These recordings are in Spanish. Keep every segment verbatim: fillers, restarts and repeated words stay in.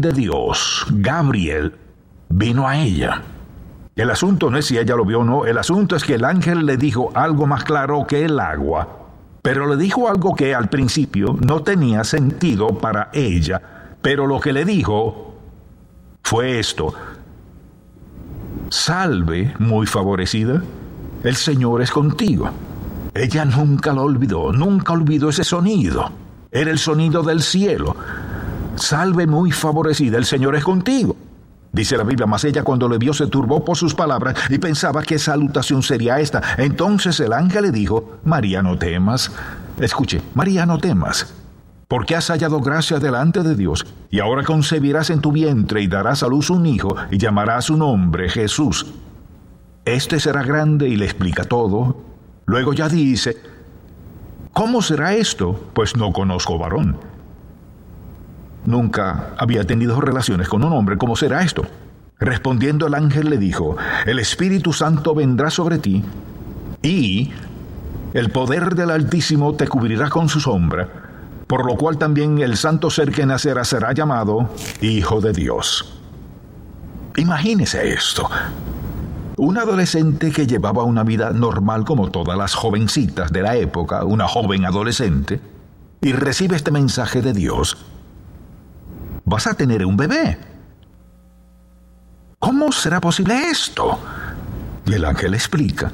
de Dios, Gabriel, vino a ella. El asunto no es si ella lo vio o no, el asunto es que el ángel le dijo algo más claro que el agua, pero le dijo algo que al principio no tenía sentido para ella, pero lo que le dijo fue esto: salve, muy favorecida, el Señor es contigo. Ella nunca lo olvidó, nunca olvidó ese sonido. Era el sonido del cielo. Salve, muy favorecida, el Señor es contigo. Dice la Biblia, mas ella cuando le vio se turbó por sus palabras y pensaba qué salutación sería esta. Entonces el ángel le dijo: María, no temas. Escuche, María, no temas, porque has hallado gracia delante de Dios, y ahora concebirás en tu vientre y darás a luz un hijo, y llamarás su nombre Jesús. Este será grande, y le explica todo. Luego ya dice: ¿cómo será esto? Pues no conozco varón. Nunca había tenido relaciones con un hombre. ¿Cómo será esto? Respondiendo el ángel le dijo: el Espíritu Santo vendrá sobre ti, y el poder del Altísimo te cubrirá con su sombra, por lo cual también el santo ser que nacerá será llamado Hijo de Dios. Imagínese esto. Un adolescente que llevaba una vida normal como todas las jovencitas de la época, una joven adolescente, y recibe este mensaje de Dios: vas a tener un bebé. ¿Cómo será posible esto? Y el ángel explica.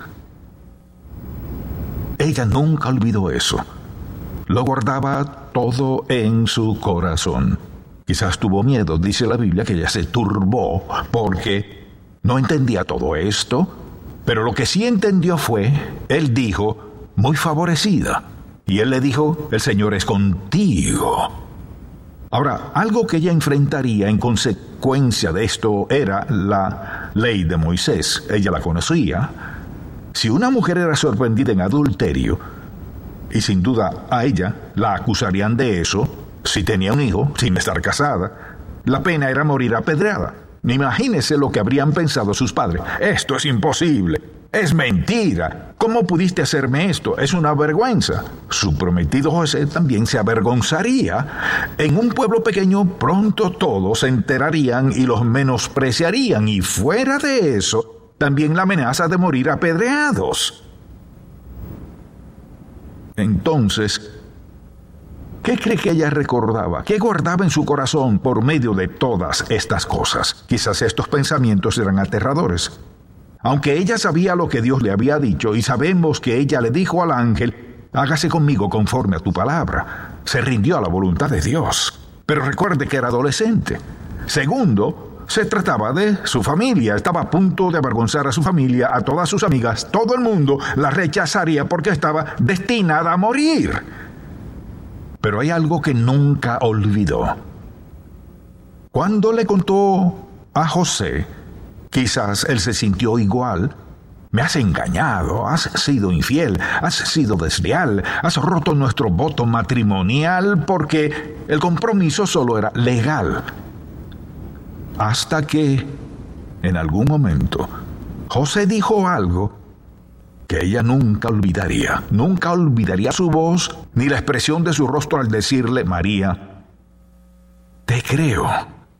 Ella nunca olvidó eso. Lo guardaba todo en su corazón. Quizás tuvo miedo, dice la Biblia, que ella se turbó porque no entendía todo esto, pero lo que sí entendió fue, él dijo, muy favorecida. Y él le dijo: el Señor es contigo. Ahora, algo que ella enfrentaría en consecuencia de esto era la ley de Moisés. Ella la conocía. Si una mujer era sorprendida en adulterio, y sin duda a ella la acusarían de eso, si tenía un hijo, sin estar casada, la pena era morir apedreada. Imagínese lo que habrían pensado sus padres. Esto es imposible. Es mentira. ¿Cómo pudiste hacerme esto? Es una vergüenza. Su prometido José también se avergonzaría. En un pueblo pequeño pronto todos se enterarían y los menospreciarían. Y fuera de eso, también la amenaza de morir apedreados. Entonces, ¿qué cree que ella recordaba? ¿Qué guardaba en su corazón por medio de todas estas cosas? Quizás estos pensamientos eran aterradores. Aunque ella sabía lo que Dios le había dicho, y sabemos que ella le dijo al ángel: hágase conmigo conforme a tu palabra. Se rindió a la voluntad de Dios. Pero recuerde que era adolescente. Segundo, se trataba de su familia. Estaba a punto de avergonzar a su familia, a todas sus amigas. Todo el mundo la rechazaría porque estaba destinada a morir. Pero hay algo que nunca olvidó. Cuando le contó a José, quizás él se sintió igual. Me has engañado, has sido infiel, has sido desleal, has roto nuestro voto matrimonial porque el compromiso solo era legal. Hasta que, en algún momento, José dijo algo que ella nunca olvidaría. Nunca olvidaría su voz ni la expresión de su rostro al decirle: María, te creo,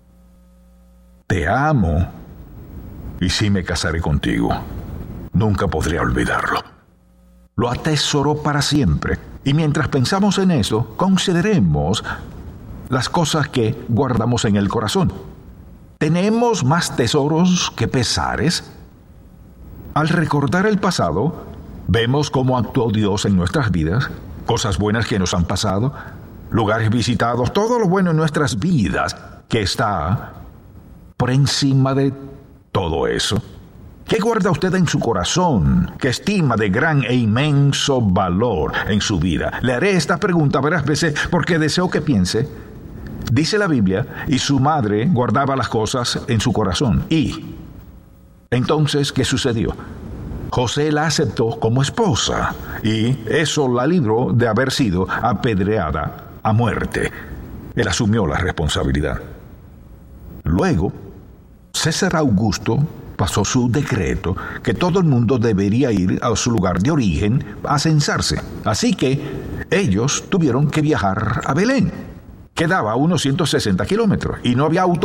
te amo, y sí me casaré contigo. Nunca podría olvidarlo. Lo atesoró para siempre. Y mientras pensamos en eso, consideremos las cosas que guardamos en el corazón. ¿Tenemos más tesoros que pesares? Al recordar el pasado, vemos cómo actuó Dios en nuestras vidas, cosas buenas que nos han pasado, lugares visitados, todo lo bueno en nuestras vidas que está por encima de todo eso. ¿Qué guarda usted en su corazón que estima de gran e inmenso valor en su vida? Le haré esta pregunta varias veces porque deseo que piense. Dice la Biblia, y su madre guardaba las cosas en su corazón. Y entonces, ¿qué sucedió? José la aceptó como esposa, y eso la libró de haber sido apedreada a muerte. Él asumió la responsabilidad. Luego, César Augusto pasó su decreto que todo el mundo debería ir a su lugar de origen a censarse. Así que ellos tuvieron que viajar a Belén. quedaba a unos ciento sesenta kilómetros y no había